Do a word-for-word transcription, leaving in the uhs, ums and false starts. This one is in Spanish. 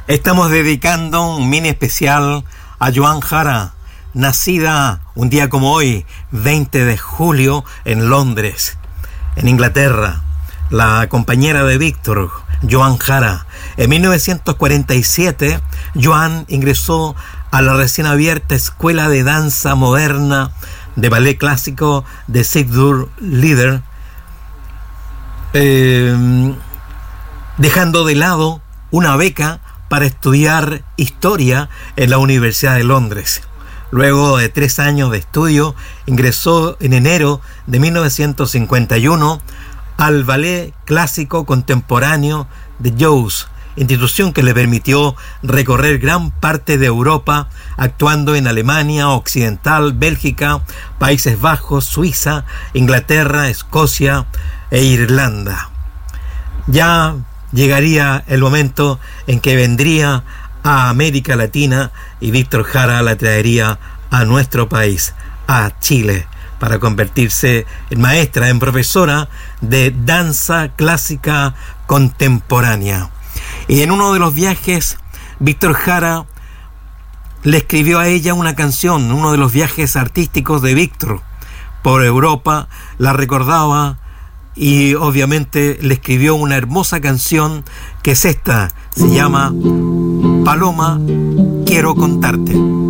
Estamos dedicando un mini especial a Joan Jara, nacida un día como hoy, veinte de julio, en Londres, en Inglaterra. La compañera de Víctor, Joan Jara. En mil novecientos cuarenta y siete, Joan ingresó a la recién abierta Escuela de Danza Moderna de Ballet Clásico de Sigurd Lieder, eh, dejando de lado una beca para estudiar historia en la Universidad de Londres. Luego de tres años de estudio, ingresó en enero de mil novecientos cincuenta y uno al Ballet Clásico Contemporáneo de Joos, institución que le permitió recorrer gran parte de Europa, actuando en Alemania Occidental, Bélgica, Países Bajos, Suiza, Inglaterra, Escocia e Irlanda. Ya llegaría el momento en que vendría a América Latina y Víctor Jara la traería a nuestro país, a Chile, para convertirse en maestra, en profesora de danza clásica contemporánea. Y en uno de los viajes, Víctor Jara le escribió a ella una canción, uno de los viajes artísticos de Víctor por Europa, la recordaba y obviamente le escribió una hermosa canción que es esta, se llama Paloma, quiero contarte.